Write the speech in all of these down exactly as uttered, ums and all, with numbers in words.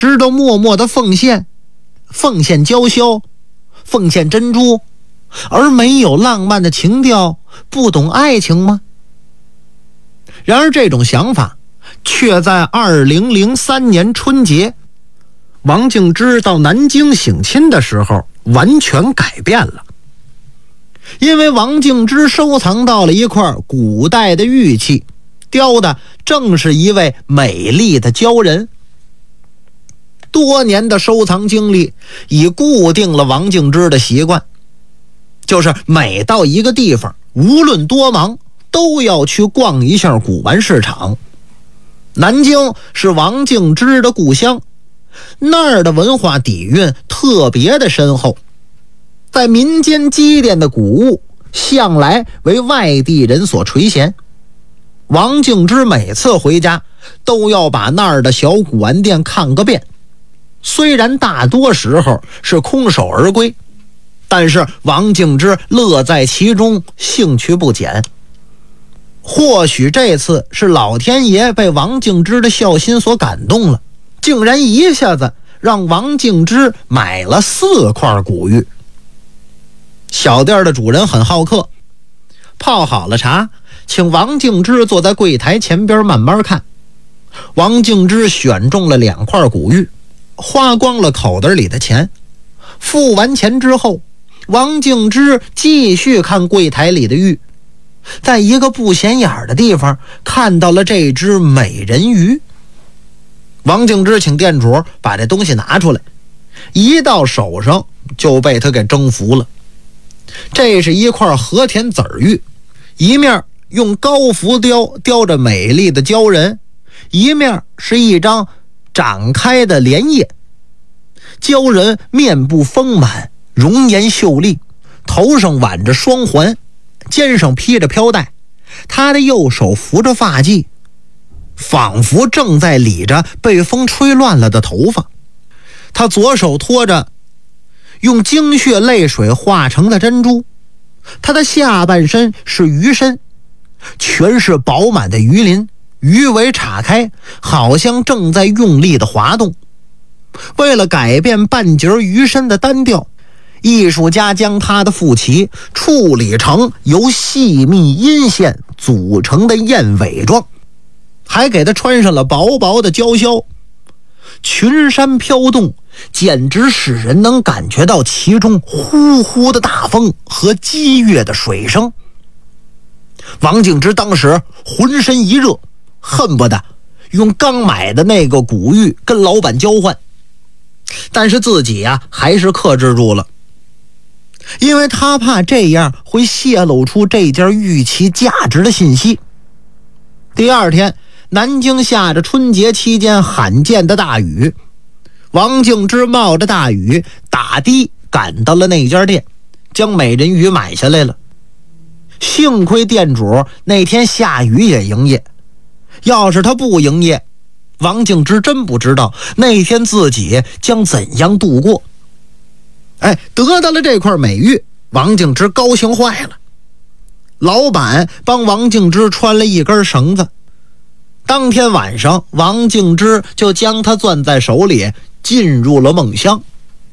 知道默默的奉献，奉献娇羞，奉献珍珠，而没有浪漫的情调，不懂爱情吗？然而这种想法却在二零零三年春节王静之到南京省亲的时候完全改变了。因为王静之收藏到了一块古代的玉器，雕的正是一位美丽的鲛人。多年的收藏经历已固定了王静之的习惯，就是每到一个地方，无论多忙，都要去逛一下古玩市场。南京是王静之的故乡，那儿的文化底蕴特别的深厚，在民间积淀的古物向来为外地人所垂涎。王静之每次回家都要把那儿的小古玩店看个遍，虽然大多时候是空手而归，但是王静之乐在其中，兴趣不减。或许这次是老天爷被王静之的孝心所感动了，竟然一下子让王静之买了四块古玉。小店的主人很好客，泡好了茶，请王静之坐在柜台前边慢慢看。王静之选中了两块古玉，花光了口袋里的钱。付完钱之后，王静之继续看柜台里的玉，在一个不显眼的地方看到了这只美人鱼。王静之请店主把这东西拿出来，一到手上就被他给征服了。这是一块和田籽玉，一面用高浮雕雕着美丽的鲛人，一面是一张展开的莲叶。鲛人面部丰满，容颜秀丽，头上挽着双环，肩上披着飘带，他的右手扶着发髻，仿佛正在理着被风吹乱了的头发。他左手托着用精血泪水化成的珍珠，他的下半身是鱼身，全是饱满的鱼鳞，鱼尾岔开，好像正在用力的滑动。为了改变半截鱼身的单调，艺术家将它的腹鳍处理成由细密阴线组成的燕尾状，还给它穿上了薄薄的胶销。群山飘动，简直使人能感觉到其中呼呼的大风和激越的水声。王静之当时浑身一热，恨不得用刚买的那个古玉跟老板交换，但是自己呀、啊、还是克制住了，因为他怕这样会泄露出这件玉器价值的信息。第二天，南京下着春节期间罕见的大雨，王静之冒着大雨打的赶到了那家店，将美人鱼买下来了。幸亏店主那天下雨也营业，要是他不营业，王静之真不知道那天自己将怎样度过。哎，得到了这块美玉，王静之高兴坏了。老板帮王静之穿了一根绳子，当天晚上王静之就将它攥在手里，进入了梦乡。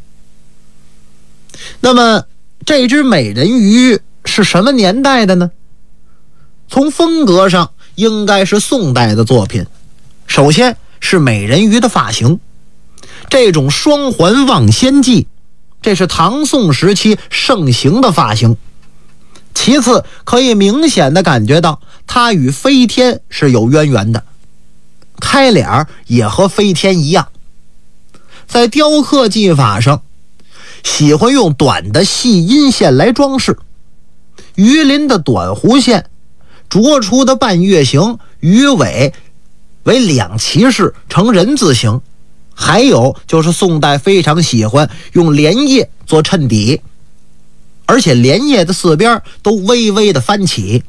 那么这只美人鱼是什么年代的呢？从风格上应该是宋代的作品。首先是美人鱼的发型，这种双环望仙髻，这是唐宋时期盛行的发型。其次，可以明显的感觉到它与飞天是有渊源的，开脸也和飞天一样。在雕刻技法上，喜欢用短的细阴线来装饰，鱼鳞的短弧线，琢出的半月形，鱼尾为两旗式呈人字形。还有就是宋代非常喜欢用莲叶做衬底，而且莲叶的四边都微微的翻起。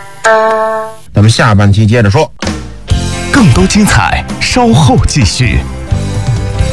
咱们下半期接着说， 更多精彩稍后继续。